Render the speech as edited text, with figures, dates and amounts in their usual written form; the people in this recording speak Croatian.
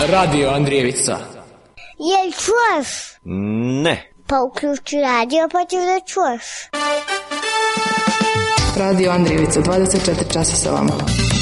Radio Andrijevica. Jel čuješ? Ne. Pa uključi radio pa ćeš da čuješ. Radio Andrijevica, 24 časa sa vama.